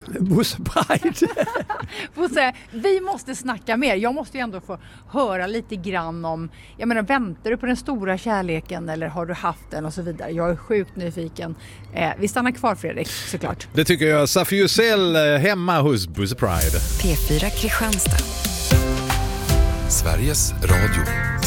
Bosse Pride. Bosse, vi måste snacka mer. Jag måste ju ändå få höra lite grann om, jag menar, väntar du på den stora kärleken eller har du haft den och så vidare. Jag är sjukt nyfiken. Vi stannar kvar, Fredrik, såklart. Det tycker jag. Safi Hussein hemma hos Bosse Pride. P4 Kristianstad. Sveriges Radio.